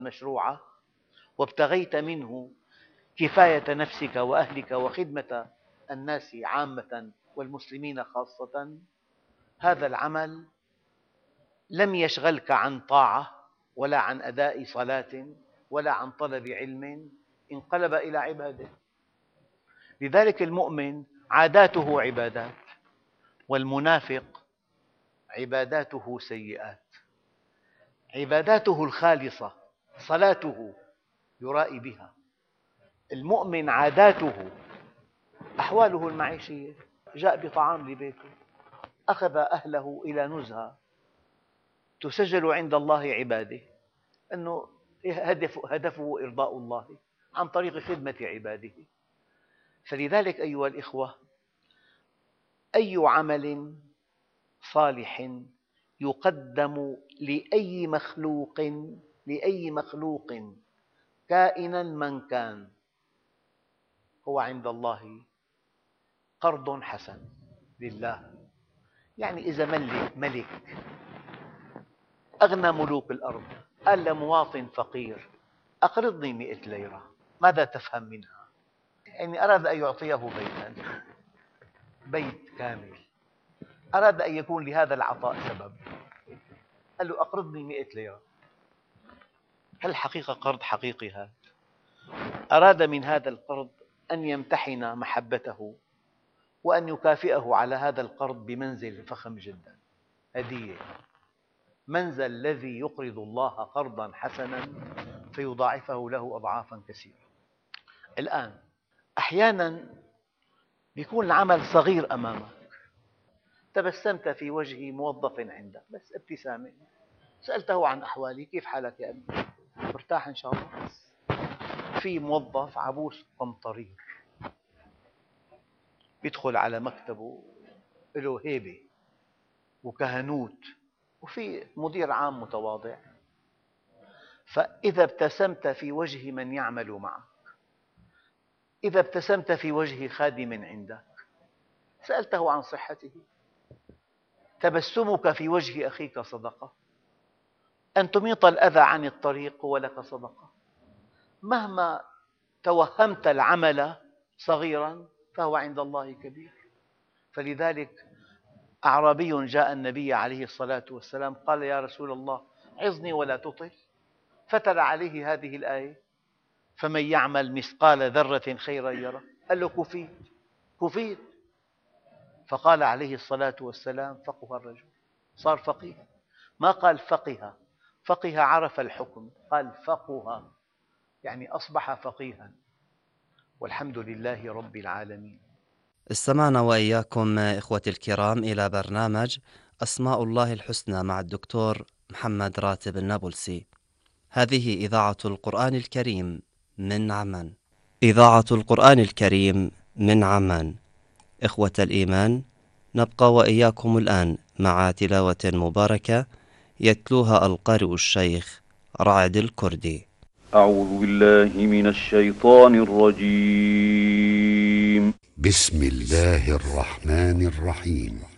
مشروعة وابتغيت منه كفاية نفسك وأهلك وخدمة الناس عامة والمسلمين خاصة، هذا العمل لم يشغلك عن طاعة ولا عن أداء صلاة ولا عن طلب علم، انقلب إلى عبادة. لذلك المؤمن عاداته عبادات، والمنافق عباداته سيئات. عباداته الخالصة صلاته يرائي بها، المؤمن عاداته أحواله المعيشية، جاء بطعام لبيته، أخذ أهله إلى نزهة تسجل عند الله عبادة، أنه هدفه إرضاء الله عن طريق خدمة عباده. فلذلك أيها الإخوة، أي عمل صالح يقدم لأي مخلوق كائنا من كان، هو عند الله قرض حسن لله. يعني إذا ملك أغنى ملوك الأرض قال لمواطن فقير أقرضني 100 ليرة، ماذا تفهم منها؟ يعني أراد أن يعطيه بيتا، بيت كامل، أراد أن يكون لهذا العطاء سبب، قال له أقرضني 100 ليرة. هل حقيقة قرض حقيقي هذا؟ أراد من هذا القرض أن يمتحن محبته وأن يكافئه على هذا القرض بمنزل فخم جدا، هدية. من ذا الذي يقرض الله قرضا حسنا فيضاعفه له أضعافا كثيرة؟ الآن أحيانا يكون العمل صغير أمامك، تبسمت في وجه موظف عندك، بس ابتسامة، سألته عن أحوالي، كيف حالك يا أبي؟ مرتاح إن شاء الله؟ في موظف عبوس قمطرير يدخل على مكتبه له هيبة وكهنوت، وفي مدير عام متواضع، فإذا ابتسمت في وجه من يعمل معك، إذا ابتسمت في وجه خادم عندك، سألته عن صحته، تبسمك في وجه أخيك صدقة، أن تميط الأذى عن الطريق هو لك صدقة. مهما توهمت العمل صغيرا فهو عند الله كبير. فلذلك أعرابي جاء النبي عليه الصلاة والسلام قال: يا رسول الله عظني ولا تطل، فتلا عليه هذه الآية: فمن يعمل مثقال ذرة خيرا يره. قال له: كفيت. فقال عليه الصلاة والسلام: فقه الرجل، صار فقيه. ما قال فقه، فقه عرف الحكم، قال فقه يعني أصبح فقيها. والحمد لله رب العالمين. استمعنا وإياكم إخوتي الكرام إلى برنامج أسماء الله الحسنى مع الدكتور محمد راتب النابلسي. هذه إذاعة القرآن الكريم من عمان. إذاعة القرآن الكريم من عمان. إخوة الإيمان، نبقى وإياكم الآن مع تلاوة مباركة يتلوها القارئ الشيخ رعد الكردي. أعوذ بالله من الشيطان الرجيم. بسم الله الرحمن الرحيم.